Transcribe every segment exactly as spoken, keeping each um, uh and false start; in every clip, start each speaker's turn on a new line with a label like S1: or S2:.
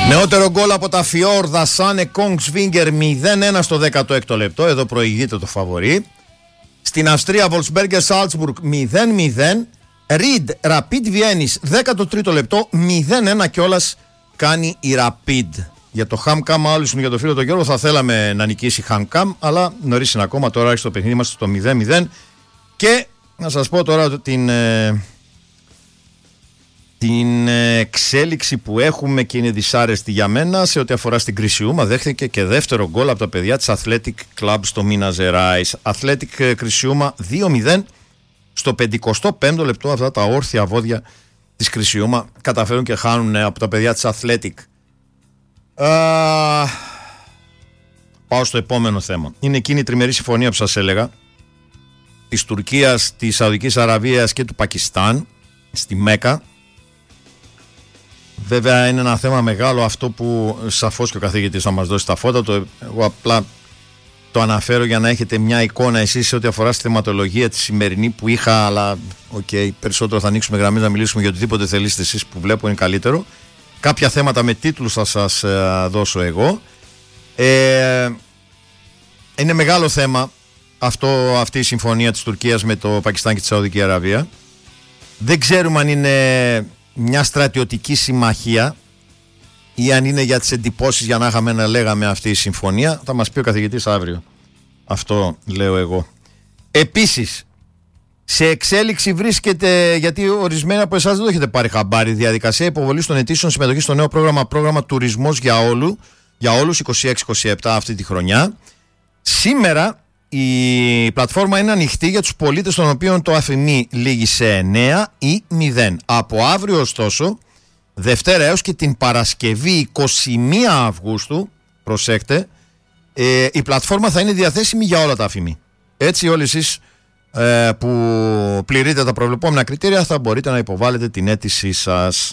S1: Νεότερο γκολ από τα Φιόρδα, Σάνε Κόγκσβίνγκερ μηδέν ένα στο δέκατο έκτο λεπτό. Εδώ προηγείται το φαβορί. Στην Αυστρία, Βολσμπέργκερ Σάλτσμπουργκ μηδέν μηδέν. Ριντ, Ραπίντ Βιέννης, δέκατο τρίτο λεπτό, μηδέν ένα κιόλας κάνει η Ραπίντ. Για το Χάμκαμ, άλλους για το φίλο τον Γιώργο, θα θέλαμε να νικήσει Χάμκαμ, αλλά νωρίς είναι ακόμα. Τώρα στο παιχνίδι είμαστε στο μηδέν μηδέν. Και να σας πω τώρα την, ε, την εξέλιξη που έχουμε και είναι δυσάρεστη για μένα σε ό,τι αφορά στην Κρισιούμα. Δέχθηκε και δεύτερο γκολ από τα παιδιά της Athletic Club στο Μίνα Ζεράις. Athletic Κρισιούμα δύο μηδέν. Στο πενηκοστό πέμπτο λεπτό αυτά τα όρθια βόδια της Κρισιούμα καταφέρουν και χάνουν από τα παιδιά της Athletic. Uh, πάω στο επόμενο θέμα. Είναι εκείνη η τριμερή συμφωνία που σας έλεγα, της Τουρκίας, της Σαουδικής Αραβίας και του Πακιστάν στη Μέκα. Βέβαια είναι ένα θέμα μεγάλο αυτό που σαφώς και ο καθηγητής θα μας δώσει τα φώτα. Το, εγώ απλά το αναφέρω για να έχετε μια εικόνα εσείς σε ό,τι αφορά στη θεματολογία τη σημερινή που είχα, αλλά οκ, okay, περισσότερο θα ανοίξουμε γραμμή να μιλήσουμε για οτιδήποτε θελήσετε εσείς που βλέπω είναι καλύτερο. Κάποια θέματα με τίτλους θα σας ε, δώσω εγώ. Ε, είναι μεγάλο θέμα αυτό, αυτή η συμφωνία της Τουρκίας με το Πακιστάν και τη Σαουδική Αραβία. Δεν ξέρουμε αν είναι μια στρατιωτική συμμαχία ή αν είναι για τις εντυπώσεις για να είχαμε να λέγαμε αυτή η συμφωνία. Θα μας πει ο καθηγητής αύριο. Αυτό λέω εγώ. Επίσης, σε εξέλιξη βρίσκεται, γιατί ορισμένοι από εσάς δεν το έχετε πάρει χαμπάρι, διαδικασία υποβολής των αιτήσεων συμμετοχής στο νέο πρόγραμμα, πρόγραμμα Τουρισμός για, όλου, για όλους είκοσι έξι είκοσι επτά αυτή τη χρονιά. Σήμερα η πλατφόρμα είναι ανοιχτή για τους πολίτες των οποίων το αφημί λήγει σε εννέα ή μηδέν. Από αύριο ωστόσο, Δευτέρα έως και την Παρασκευή εικοστή πρώτη Αυγούστου, προσέχτε, ε, η πλατφόρμα θα είναι διαθέσιμη για όλα τα αφημί. Έτσι όλοι εσείς ε, που πληρείτε τα προβλεπόμενα κριτήρια θα μπορείτε να υποβάλλετε την αίτησή σας.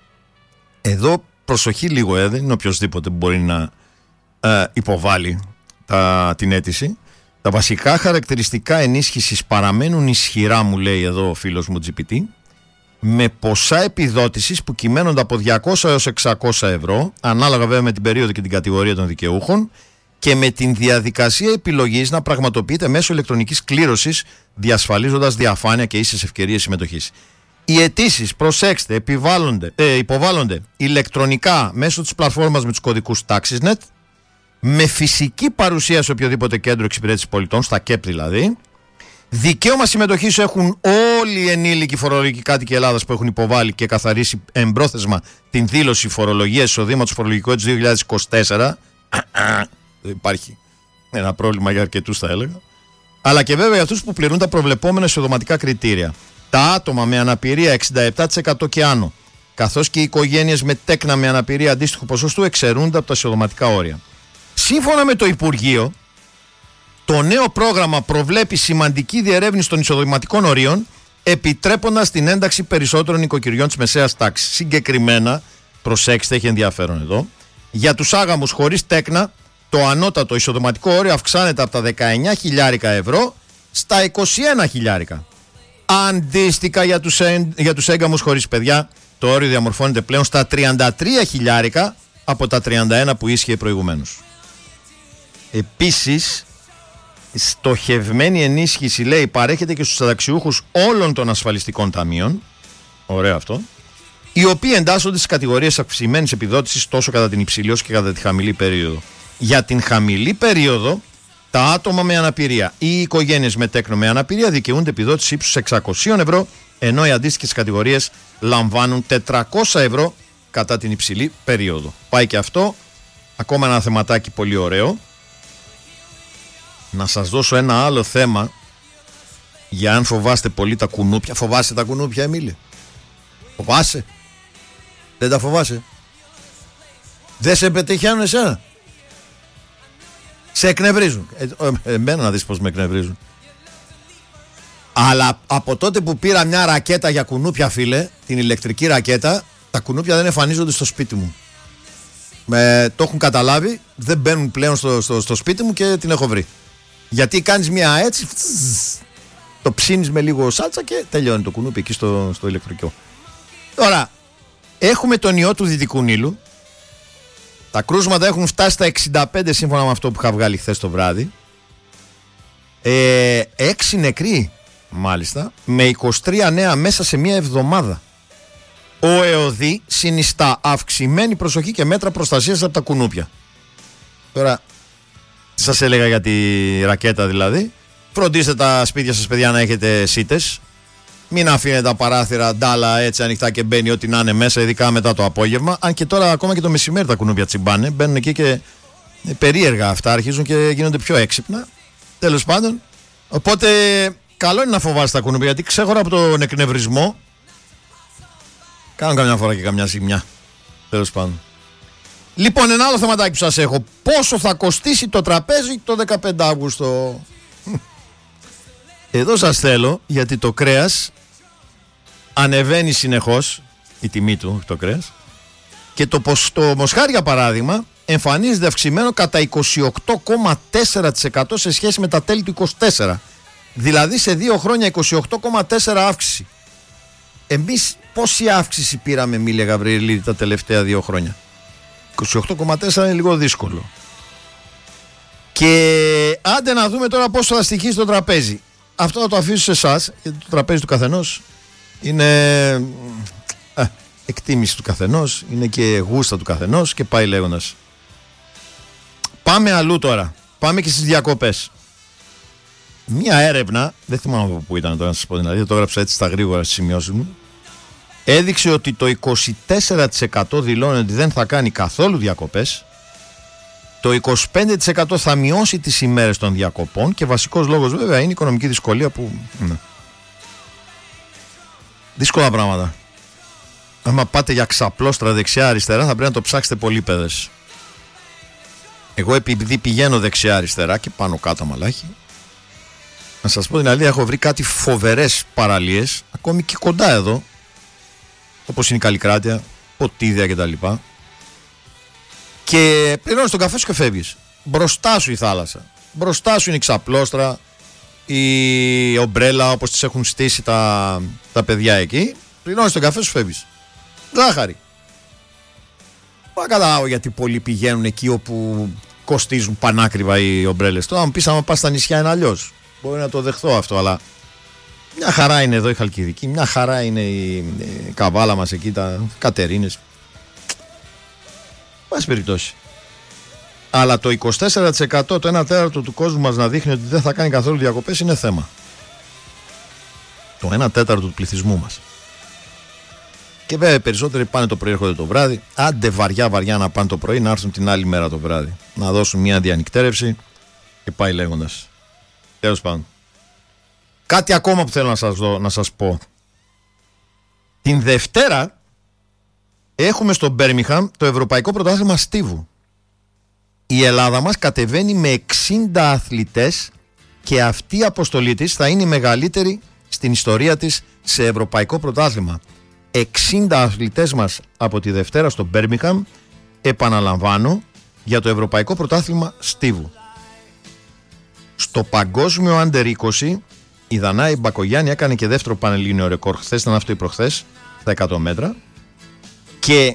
S1: Εδώ προσοχή λίγο, ε, δεν είναι οποιοσδήποτε που μπορεί να ε, υποβάλει τα, την αίτηση. Τα βασικά χαρακτηριστικά ενίσχυσης παραμένουν ισχυρά, μου λέει εδώ ο φίλος μου τζι πι τι, με ποσά επιδότησης που κυμαίνονται από διακόσια έως εξακόσια ευρώ, ανάλογα βέβαια με την περίοδο και την κατηγορία των δικαιούχων, και με την διαδικασία επιλογής να πραγματοποιείται μέσω ηλεκτρονικής κλήρωσης, διασφαλίζοντας διαφάνεια και ίσες ευκαιρίες συμμετοχής. Οι αιτήσεις, προσέξτε, επιβάλλονται, ε, υποβάλλονται ηλεκτρονικά μέσω της πλατφόρμας με τους κωδικούς TaxisNet, με φυσική παρουσία σε οποιοδήποτε κέντρο εξυπηρέτησης πολιτών, στα ΚΕΠ δηλαδή. Δικαίωμα συμμετοχής έχουν όλοι οι ενήλικοι φορολογικοί κάτοικοι Ελλάδας που έχουν υποβάλει και καθαρίσει εμπρόθεσμα την δήλωση φορολογίας εισοδήματος φορολογικού έτους δύο χιλιάδες είκοσι τέσσερα. Δεν υπάρχει ένα πρόβλημα για αρκετούς, θα έλεγα. Αλλά και βέβαια για αυτούς που πληρούν τα προβλεπόμενα εισοδηματικά κριτήρια. Τα άτομα με αναπηρία εξήντα επτά τοις εκατό και άνω, καθώς και οι οικογένειες με τέκνα με αναπηρία αντίστοιχου ποσοστού εξαιρούνται από τα εισοδηματικά όρια. Σύμφωνα με το Υπουργείο, το νέο πρόγραμμα προβλέπει σημαντική διερεύνηση των εισοδηματικών ορίων, επιτρέποντας την ένταξη περισσότερων οικοκυριών της μεσαίας τάξης. Συγκεκριμένα, προσέξτε, έχει ενδιαφέρον εδώ, για τους άγαμους χωρίς τέκνα, το ανώτατο εισοδηματικό όριο αυξάνεται από τα δεκαεννιά χιλιάρικα ευρώ στα είκοσι ένα χιλιάρικα. Αντίστοιχα για τους, ε, για τους έγκαμους χωρίς παιδιά, το όριο διαμορφώνεται πλέον στα τριάντα τρία χιλιάρικα από τα τριάντα ένα που ίσχυε προηγουμένως. Επίσης, στοχευμένη ενίσχυση, λέει, παρέχεται και στους συνταξιούχους όλων των ασφαλιστικών ταμείων. Ωραίο αυτό. Οι οποίοι εντάσσονται στις κατηγορίες αυξημένης επιδότησης τόσο κατά την υψηλή όσο και κατά τη χαμηλή περίοδο. Για την χαμηλή περίοδο, τα άτομα με αναπηρία ή οι οικογένειες με τέκνο με αναπηρία δικαιούνται επιδότηση ύψους εξακόσια ευρώ, ενώ οι αντίστοιχες κατηγορίες λαμβάνουν τετρακόσια ευρώ κατά την υψηλή περίοδο. Πάει και αυτό. Ακόμα ένα θεματάκι πολύ ωραίο. Να σας δώσω ένα άλλο θέμα για αν φοβάστε πολύ τα κουνούπια. Φοβάσαι τα κουνούπια, Εμίλη? Φοβάσαι? Δεν τα φοβάσαι? Δεν σε πετυχαίνουν εσένα? Σε εκνευρίζουν? Ε, ε, εμένα να δεις πως με εκνευρίζουν. Αλλά από τότε που πήρα μια ρακέτα για κουνούπια, φίλε, την ηλεκτρική ρακέτα, τα κουνούπια δεν εμφανίζονται στο σπίτι μου. Με, το έχουν καταλάβει, δεν μπαίνουν πλέον στο, στο, στο σπίτι μου και την έχω βρει. Γιατί κάνεις μια έτσι, το ψήνεις με λίγο σάλτσα και τελειώνει το κουνούπι εκεί στο, στο ηλεκτρικό. Τώρα, έχουμε τον ιό του Δυτικού Νείλου, Τα κρούσματα έχουν φτάσει στα εξήντα πέντε σύμφωνα με αυτό που είχα βγάλει χθες το βράδυ. Ε, έξι νεκροί μάλιστα, με είκοσι τρία νέα μέσα σε μία εβδομάδα. Ο ΕΟΔΗ συνιστά αυξημένη προσοχή και μέτρα προστασίας από τα κουνούπια. Τώρα, τι σας έλεγα για τη ρακέτα δηλαδή. Φροντίστε τα σπίτια σας, παιδιά, να έχετε σίτες. Μην αφήνετε τα παράθυρα ντάλα έτσι ανοιχτά και μπαίνει ό,τι να είναι μέσα, ειδικά μετά το απόγευμα. Αν και τώρα ακόμα και το μεσημέρι τα κουνούπια τσιμπάνε. Μπαίνουν εκεί και περίεργα αυτά, αρχίζουν και γίνονται πιο έξυπνα. Τέλος πάντων. Οπότε καλό είναι να φοβάστε τα κουνούπια, γιατί ξέχωρα από τον εκνευρισμό κάνουν καμιά φορά και καμιά ζημιά. Τέλος πάντων. Λοιπόν, ένα άλλο θεματάκι που σας έχω. Πόσο θα κοστίσει το τραπέζι το δεκαπέντε Αύγουστο? Εδώ σας θέλω, γιατί το κρέας ανεβαίνει συνεχώς, η τιμή του το κρέας, και το, το μοσχάρι για παράδειγμα εμφανίζεται αυξημένο κατά είκοσι οκτώ κόμμα τέσσερα τοις εκατό σε σχέση με τα τέλη του είκοσι τέσσερα. Δηλαδή σε δύο χρόνια είκοσι οκτώ κόμμα τέσσερα τοις εκατό αύξηση. Εμείς πόση αύξηση πήραμε, Μίλια Γαβριελίδη, τα τελευταία δύο χρόνια? είκοσι οκτώ κόμμα τέσσερα είναι λίγο δύσκολο. Και άντε να δούμε τώρα πόσο θα στοιχίσει το τραπέζι. Αυτό θα το αφήσω σε εσάς, γιατί το τραπέζι του καθενός είναι ε, εκτίμηση του καθενός, είναι και γούστα του καθενός και πάει λέγοντας. Πάμε αλλού τώρα. Πάμε και στις διακοπές. Μια έρευνα, δεν θυμάμαι από πού ήταν τώρα να σας πω, δηλαδή το έγραψα έτσι στα γρήγορα στις σημειώσεις μου, έδειξε ότι το είκοσι τέσσερα τοις εκατό δηλώνει ότι δεν θα κάνει καθόλου διακοπές, το είκοσι πέντε τοις εκατό θα μειώσει τις ημέρες των διακοπών και βασικός λόγος βέβαια είναι η οικονομική δυσκολία που... Ναι. Δύσκολα πράγματα. Άμα πάτε για ξαπλώστρα δεξιά-αριστερά θα πρέπει να το ψάξετε πολύ, παιδες. Εγώ επειδή πηγαίνω δεξιά-αριστερά και πάνω κάτω μαλάχι, να σας πω την αλήθεια, έχω βρει κάτι φοβερές παραλίες, ακόμη και κοντά εδώ, όπως είναι η Καλλικράτεια, Ποτίδια κτλ. Και πληρώνεις τον καφέ σου και φεύγεις. Μπροστά σου η θάλασσα. Μπροστά σου είναι η ξαπλώστρα, η ομπρέλα όπως τις έχουν στήσει τα, τα παιδιά εκεί. Πληρώνεις τον καφέ σου, φεύγεις. Ζάχαρη. Πά καταλάβω γιατί πολλοί πηγαίνουν εκεί όπου κοστίζουν πανάκριβα οι ομπρέλες. Τώρα, αν πεις άμα πας στα νησιά είναι αλλιώς. Μπορεί να το δεχθώ αυτό, αλλά μια χαρά είναι εδώ η Χαλκιδική, μια χαρά είναι η, η Καβάλα μας εκεί, τα Κατερίνες. Πάση περιπτώσει. Αλλά το είκοσι τέσσερα τοις εκατό, το ένα τέταρτο του κόσμου μας να δείχνει ότι δεν θα κάνει καθόλου διακοπές είναι θέμα. Το ένα τέταρτο του πληθυσμού μας. Και βέβαια περισσότεροι πάνε το πρωί, έρχονται το βράδυ. Άντε βαριά βαριά να πάνε το πρωί, να έρθουν την άλλη μέρα το βράδυ. Να δώσουν μια διανυκτέρευση και πάει λέγοντας. Τέλος πάντων. Κάτι ακόμα που θέλω να σας, δω, να σας πω. Την Δευτέρα έχουμε στο Μπέρμιχαμ το Ευρωπαϊκό Πρωτάθλημα Στίβου. Η Ελλάδα μας κατεβαίνει με εξήντα αθλητές και αυτή η αποστολή της θα είναι η μεγαλύτερη στην ιστορία της σε Ευρωπαϊκό Πρωτάθλημα. εξήντα αθλητές μας από τη Δευτέρα στο Μπέρμιχαμ, επαναλαμβάνω, για το Ευρωπαϊκό Πρωτάθλημα Στίβου. Στο παγκόσμιο άντερ είκοσι η Δανάη Μπακογιάννη έκανε και δεύτερο πανελλήνιο ρεκόρ. Χθες ήταν αυτό ή προχθές, στα εκατό μέτρα. Και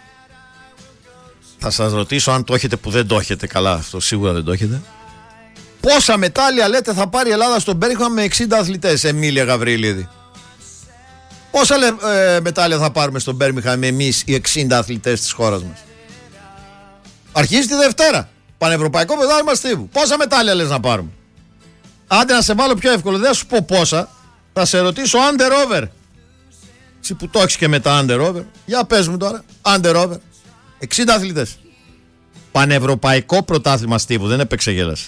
S1: θα σας ρωτήσω αν το έχετε, που δεν το έχετε, καλά αυτό σίγουρα δεν το έχετε. Πόσα μετάλλια λέτε θα πάρει η Ελλάδα στον Μπέρμιχαμ με εξήντα αθλητές, Εμίλια Γαβριελίδη? Πόσα ε, μετάλλια θα πάρουμε στον Μπέρμιχαμ εμείς οι εξήντα αθλητές της χώρας μας? Αρχίζει τη Δευτέρα. Πανευρωπαϊκό Πρωτάθλημα Στίβου. Πόσα μετάλλια λες να πάρουμε? Άντε να σε βάλω πιο εύκολο, δεν θα σου πω πόσα. Θα σε ρωτήσω under over. Εσύ που το έχεις και με τα under over. Για πες μου τώρα. Under over. εξήντα αθλητές. Πανευρωπαϊκό Πρωτάθλημα Στίβου. Δεν έπαιξε γέλας.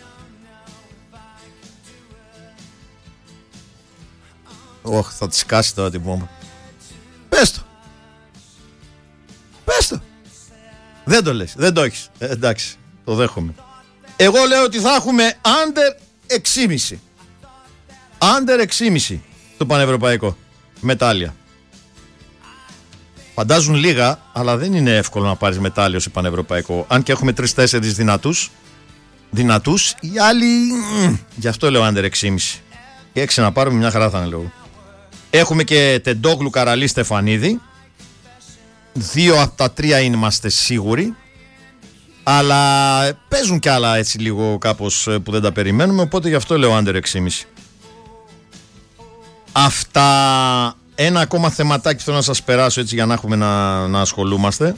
S1: Ωχ, θα τη σκάσει τώρα την βόμβα. Πες το. Πες το. Δεν το λες, δεν το έχεις. Ε, εντάξει, το δέχομαι. Εγώ λέω ότι θα έχουμε under έξι κόμμα πέντε. Under έξι κόμμα πέντε το πανευρωπαϊκό. Μετάλλια. Φαντάζουν λίγα, αλλά δεν είναι εύκολο να πάρεις μετάλλιο σε πανευρωπαϊκό. Αν και έχουμε τρεις-τέσσερις δυνατούς, δυνατούς, οι άλλοι, μ, γι' αυτό λέω under έξι κόμμα πέντε. Και έξι να πάρουμε, μια χαρά θα είναι λόγω. Έχουμε και Τεντόγλου, Καραλή, Στεφανίδη. Δύο από τα τρία είμαστε σίγουροι. Αλλά παίζουν κι άλλα έτσι λίγο κάπως που δεν τα περιμένουμε, οπότε γι' αυτό λέω under έξι κόμμα πέντε. Αυτά. Ένα ακόμα θεματάκι θέλω να σας περάσω έτσι για να έχουμε να, να ασχολούμαστε.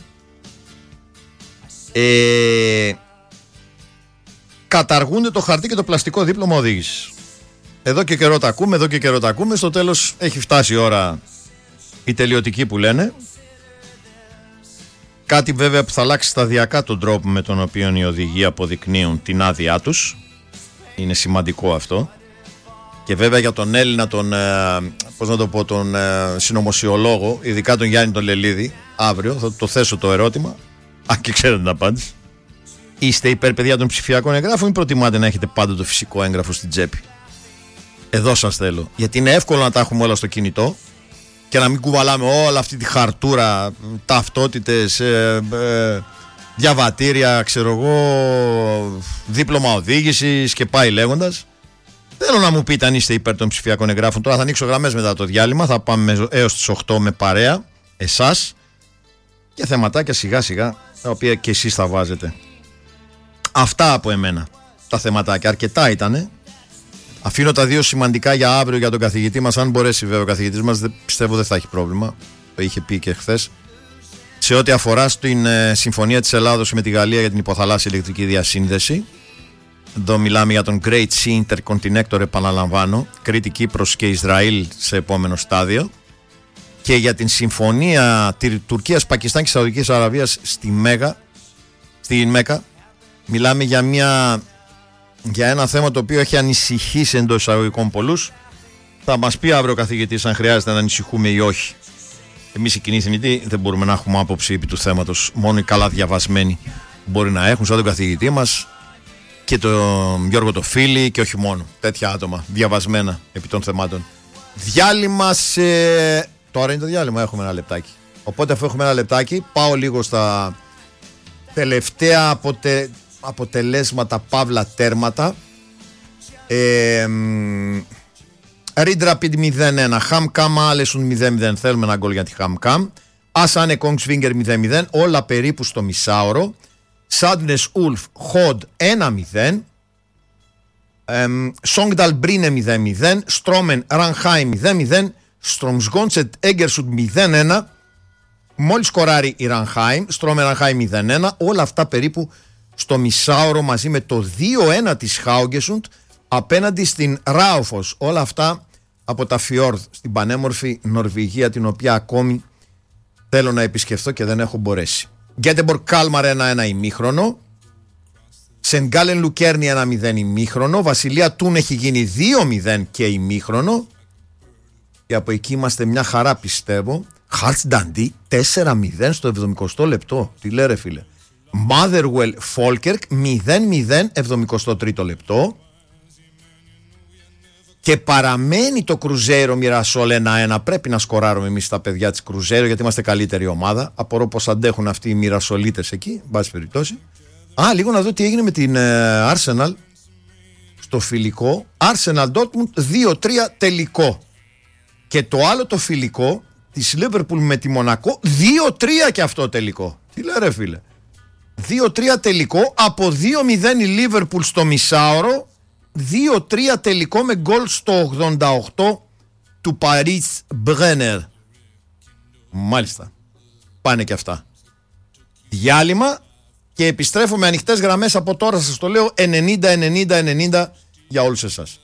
S1: Ε, καταργούνται το χαρτί και το πλαστικό δίπλωμα οδήγησης. Εδώ και καιρό τα ακούμε, εδώ και καιρό τα ακούμε. Στο τέλος έχει φτάσει η ώρα η τελειωτική που λένε. Κάτι βέβαια που θα αλλάξει σταδιακά τον τρόπο με τον οποίο οι οδηγοί αποδεικνύουν την άδειά τους. Είναι σημαντικό αυτό. Και βέβαια για τον Έλληνα, τον, πώς να το πω, τον συνωμοσιολόγο, ειδικά τον Γιάννη τον Λελίδη, αύριο θα το θέσω το ερώτημα. Α, και ξέρετε την απάντηση. Είστε υπέρ, παιδιά, των ψηφιακών εγγράφων ή προτιμάτε να έχετε πάντα το φυσικό έγγραφο στην τσέπη? Εδώ σας θέλω. Γιατί είναι εύκολο να τα έχουμε όλα στο κινητό και να μην κουβαλάμε όλη αυτή τη χαρτούρα, ταυτότητες, ε, ε, διαβατήρια, ξέρω εγώ, δίπλωμα οδήγησης και πάει λέγοντας. Θέλω να μου πείτε αν είστε υπέρ των ψηφιακών εγγράφων. Τώρα θα ανοίξω γραμμές μετά το διάλειμμα. Θα πάμε έως τις οκτώ με παρέα, εσάς, και θεματάκια σιγά σιγά, τα οποία και εσείς θα βάζετε. Αυτά από εμένα τα θεματάκια. Αρκετά ήτανε. Αφήνω τα δύο σημαντικά για αύριο για τον καθηγητή μας. Αν μπορέσει βέβαια ο καθηγητής μας, πιστεύω δεν θα έχει πρόβλημα. Το είχε πει και χθες. Σε ό,τι αφορά στην ε, συμφωνία της Ελλάδος με τη Γαλλία για την υποθαλάσσια ηλεκτρική διασύνδεση. Εδώ μιλάμε για τον Great Sea Interconnector, επαναλαμβάνω. Κρήτη, Κύπρος και Ισραήλ σε επόμενο στάδιο. Και για την συμφωνία Τουρκίας, Πακιστάν και Σαουδικής Αραβίας στη Μέγα, στη Μέκα. Μιλάμε για, μια, για ένα θέμα το οποίο έχει ανησυχήσει εντός εισαγωγικών πολλούς. Θα μας πει αύριο ο καθηγητής αν χρειάζεται να ανησυχούμε ή όχι. Εμείς οι κοινοί θνητοί δεν μπορούμε να έχουμε άποψη επί του θέματος. Μόνο οι καλά διαβασμένοι μπορεί να έχουν, σαν τον καθηγητή μας και τον Γιώργο το Φίλη, και όχι μόνο. Τέτοια άτομα διαβασμένα επί των θεμάτων. Διάλειμμα σε... Τώρα είναι το διάλειμμα, έχουμε ένα λεπτάκι. Οπότε αφού έχουμε ένα λεπτάκι, πάω λίγο στα τελευταία αποτε... αποτελέσματα, παύλα τέρματα. Ε, Reed Rapid μηδέν ένα, HamKam Άλεσουν μηδέν μηδέν, θέλουμε ένα γκολ για τη HamKam. Asane Kongsvinger μηδέν μηδέν, όλα περίπου στο μισάωρο. Sadness Ulf Hod ένα μηδέν. Songdal Brine μηδέν μηδέν. Stromen Ranheim μηδέν μηδέν. Stromsgodset Egersund μηδέν ένα. Μόλις σκοράρει η Ranheim, Stromen Ranheim μηδέν ένα. Όλα αυτά περίπου στο μισάωρο, μαζί με το δύο ένα της Haugesund απέναντι στην Raufoss. Όλα αυτά από τα Fjord στην πανέμορφη Νορβηγία, την οποία ακόμη θέλω να επισκεφθώ και δεν έχω μπορέσει. Γκέτεμπορκ Κάλμαρ ένα ένα ημίχρονο. Σενγκάλεν Λουκέρνη ένα μηδέν ημίχρονο. Βασιλεία Τούν έχει γίνει δύο μηδέν και ημίχρονο. Και από εκεί είμαστε μια χαρά, πιστεύω. Χάρτς Νταντί τέσσερα μηδέν στο εβδομηκοστό λεπτό. Τι λέει ρε φίλε. Motherwell Falkirk μηδέν μηδέν εβδομηκοστό τρίτο λεπτό. Και παραμένει το Κρουζέιρο Μιρασόλ ένα ένα. Πρέπει να σκοράρουμε εμείς τα παιδιά της Κρουζέιρο, γιατί είμαστε καλύτερη ομάδα. Απορώ πως αντέχουν αυτοί οι Μιρασολίτες εκεί, εν πάση περιπτώσει. Α, λίγο να δω τι έγινε με την uh, Arsenal στο φιλικό. Arsenal Dortmund δύο τρία τελικό. Και το άλλο το φιλικό της Liverpool με τη Μονακό δύο τρία και αυτό τελικό. Τι λέει ρε φίλε. δύο τρία τελικό, από δύο μηδέν η Liverpool στο μισάωρο. δύο τρία τελικό με γκολ στο ογδόντα οκτώ του Paris Brenner. Μάλιστα. Πάνε και αυτά. Διάλειμμα και επιστρέφω με ανοιχτές γραμμές από τώρα, σας το λέω, ενενήντα ενενήντα ενενήντα για όλους εσάς.